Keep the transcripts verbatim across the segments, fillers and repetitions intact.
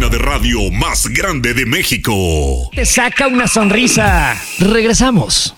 cabina de radio más grande de México. Te saca una sonrisa. Regresamos.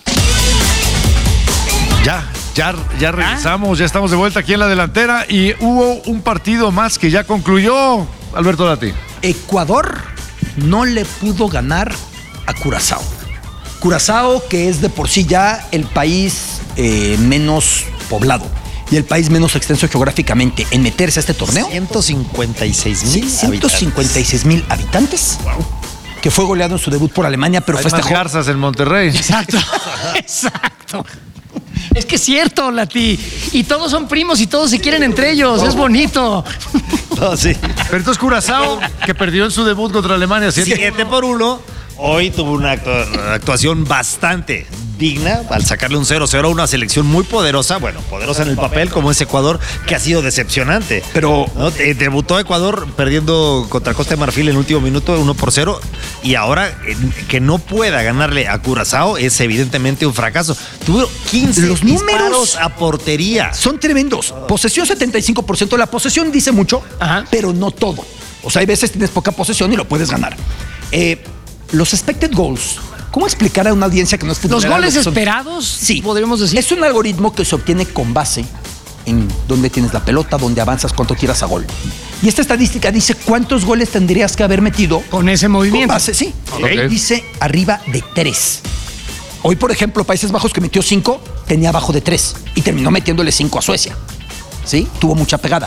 Ya, ya, ya regresamos, ya estamos de vuelta aquí en la delantera y hubo un partido más que ya concluyó, Alberto Lati. Ecuador no le pudo ganar a Curazao. Curazao, que es de por sí ya el país eh, menos poblado y el país menos extenso geográficamente en meterse a este torneo. ciento cincuenta y seis mil ciento cincuenta y seis mil habitantes. Wow. Que fue goleado en su debut por Alemania, pero hay festejó. más garzas en Monterrey. Exacto, exacto. Es que es cierto, Lati. Y todos son primos y todos se quieren entre ellos. Oh. Es bonito. No, sí. Pero entonces Curazao, que perdió en su debut contra Alemania siete por uno, hoy tuvo una actu- actuación bastante digna al sacarle un cero cero a una selección muy poderosa, bueno, poderosa en el papel como es Ecuador, que ha sido decepcionante. Pero ¿no? De- debutó Ecuador perdiendo contra Costa de Marfil en el último minuto uno por cero y ahora eh, que no pueda ganarle a Curazao es evidentemente un fracaso. Tuvo quince los disparos a portería. Son tremendos. Posesión setenta y cinco por ciento. La posesión dice mucho, Ajá. pero no todo. O sea, hay veces tienes poca posesión y lo puedes ganar. Eh, los expected goals. ¿Cómo explicar a una audiencia que no es futbolera? Los goles lo que son? esperados, Sí. podríamos decir. Es un algoritmo que se obtiene con base en dónde tienes la pelota, dónde avanzas, cuánto tiras a gol. Y esta estadística dice cuántos goles tendrías que haber metido Con ese movimiento. con base, sí. Ok. Dice arriba de tres. Hoy, por ejemplo, Países Bajos, que metió cinco, tenía abajo de tres y terminó metiéndole cinco a Suecia. ¿Sí? Tuvo mucha pegada.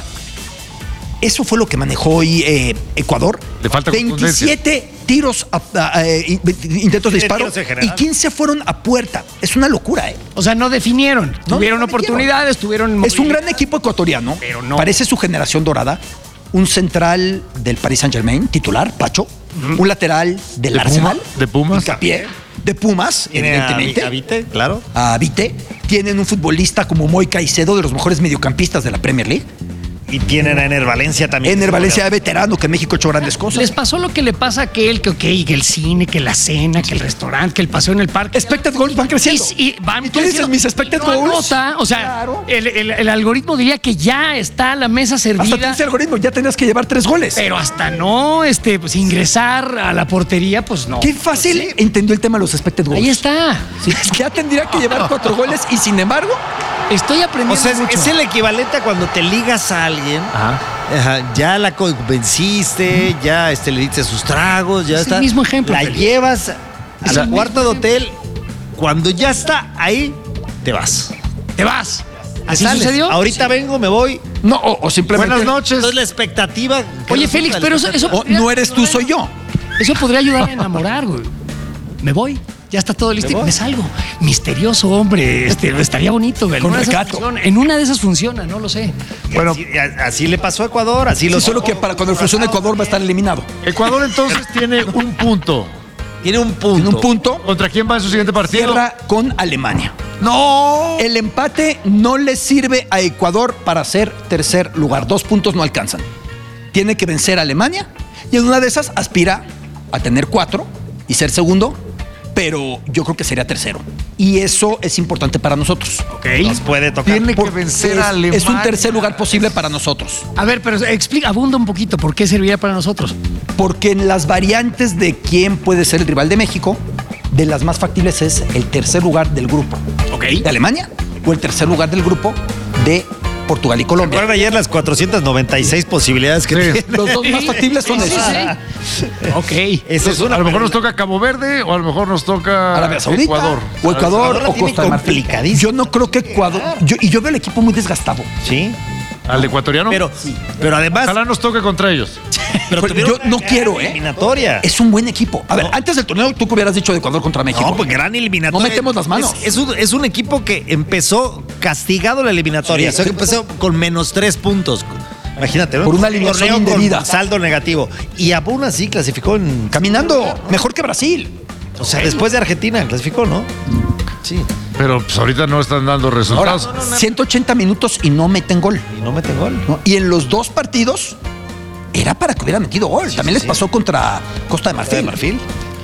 Eso fue lo que manejó hoy eh, Ecuador. Le falta veintisiete tiros, a, a, a, intentos de disparo tiros en general. y quince fueron a puerta. Es una locura, ¿eh? O sea, no definieron. No, tuvieron no oportunidades, tuvieron... Es un gran equipo ecuatoriano. Pero no. Parece su generación dorada. Un central del Paris Saint-Germain, titular, Pacho. Uh-huh. Un lateral del ¿De Arsenal. Puma? ¿De Pumas? Hincapié. De Pumas, evidentemente. A Vite, claro. A Vite. Tienen un futbolista como Moy Caicedo, de los mejores mediocampistas de la Premier League. Y tienen a Ener Valencia también. Ener Valencia, veterano, que en México ha hecho grandes cosas. Les pasó lo que le pasa a aquel, que ok, que el cine, que la cena, que el restaurante, que el paseo en el parque. Expected goals van creciendo. Y, y van ¿Y tú dices mis expected no goals? Anota, o sea, Claro. el, el, el algoritmo diría que ya está la mesa Hasta servida. ese algoritmo ya tendrías que llevar tres goles. Pero hasta no este, pues, ingresar a la portería, pues no. Qué fácil Pues, sí. entendió el tema de los expected goals. Ahí está. Sí, es que ya tendría que llevar cuatro goles y sin embargo, Estoy aprendiendo O sea, es, mucho. es el equivalente a cuando te ligas a alguien. Ajá. Ajá, ya la convenciste, ya este, le diste sus tragos, ya Es está. el mismo ejemplo, La Felipe. llevas a Es la el cuarta de mismo hotel. Cuando ya está ahí, te vas. Te vas. Te ¿Así sales. sucedió? Ahorita vengo, me voy. no, o, o simplemente. Buenas noches. Entonces la expectativa. ¿qué Oye, resulta? Félix, La pero eso, eso O podría- no eres tú, soy yo. Eso podría ayudar a enamorar, güey. Me voy. Ya está todo listo y voy? me salgo. Misterioso, hombre. Este, estaría bonito, güey. Con Alguna de esas recato. funciona. En una de esas funciona, no lo sé. Bueno, Así, así le pasó a Ecuador, así lo Sí, solo que para cuando funcione Ecuador va a estar eliminado. Ecuador entonces tiene un punto. Tiene un punto. En un punto, ¿Contra quién va en su siguiente partido? cierra con Alemania. ¡No! El empate no le sirve a Ecuador para ser tercer lugar. Dos puntos no alcanzan. Tiene que vencer a Alemania y en una de esas aspira a tener cuatro y ser segundo, pero yo creo que sería tercero. Y eso es importante para nosotros. Ok. Nos puede tocar. Tiene que Porque vencer es, a Alemania. es un tercer lugar posible para nosotros. A ver, pero explica, abunda un poquito. ¿Por qué serviría para nosotros? Porque en las variantes de quién puede ser el rival de México, de las más factibles es el tercer lugar del grupo. Ok. De Alemania o el tercer lugar del grupo de Portugal y Colombia. ¿Recuerdan ayer las cuatrocientas noventa y seis posibilidades que Sí. tiene? Los dos más factibles son Sí, sí, esos. sí. Ok. Esa es una A lo mejor nos película. toca Cabo Verde o a lo mejor nos toca Arabia Saudita Ecuador. o Ecuador Ecuador la o tiene Costa de Marfil. complicadísima. Yo no creo que Ecuador. Yo, y yo veo el equipo muy desgastado. Sí. Al ecuatoriano. Pero, pero además. Ojalá nos toque contra ellos. Pero Pero tuvieron yo una no gran quiero, ¿eh? eliminatoria. Es un buen equipo. A ver, No. antes del torneo, tú que hubieras dicho de Ecuador contra México. No, pues gran eliminatoria. No metemos las manos. Es, es un, es un equipo que empezó castigado la eliminatoria. Sí, o sea, que sí. empezó con menos tres puntos. Imagínate, ¿no? Por una alineación Torneo con indebida. saldo negativo. Y aún así clasificó en. Caminando, mejor que Brasil. O sea, después de Argentina clasificó, ¿no? Sí. Pero pues ahorita no están dando Ahora, resultados. ciento ochenta minutos y no meten gol. Y no meten gol. ¿no? Y en los dos partidos era para que hubiera metido gol. También les sí. pasó contra Costa de Costa Marfil. de Marfil.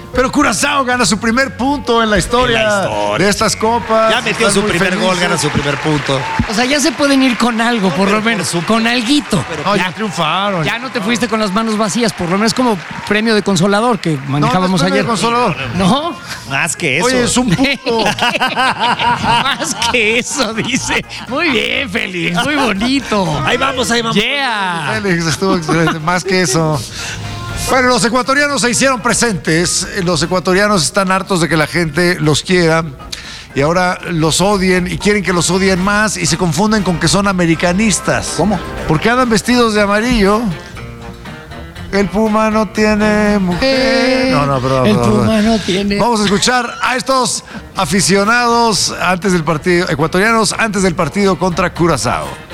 Pero Curazao gana su primer punto en la historia, En la historia. de estas copas. Ya metió Están su muy primer gol, felices. gana su primer punto. O sea, ya se pueden ir con algo, por pero lo menos, por su- con alguito. No, ya triunfaron. Ya no te fuiste con las manos vacías, por lo menos como premio de consolador que manejábamos no es premio ayer. de consolador. ¿No? Más que eso. Oye, es un punto. Más que eso, dice. Muy bien, Félix, muy bonito. Ahí vamos, ahí vamos. Yeah. Félix estuvo excelente, más que eso. Bueno, los ecuatorianos se hicieron presentes. Los ecuatorianos están hartos de que la gente los quiera y ahora los odien y quieren que los odien más y se confunden con que son americanistas. ¿Cómo? Porque andan vestidos de amarillo. El Puma no tiene mujer. No, no, perdón. El perdón. Puma no tiene. Vamos a escuchar a estos aficionados antes del partido, ecuatorianos antes del partido contra Curazao.